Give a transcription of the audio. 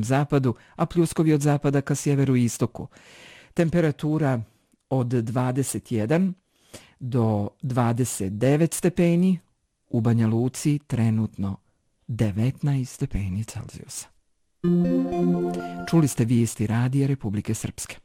sjevernom zapadu, a pljuskovi od zapada ka sjeveru i istoku. Temperatura od 21 do 29 stepeni, u Banja Luci trenutno 19 stepeni Celzijusa. Čuli ste vijesti Radija Republike Srpske.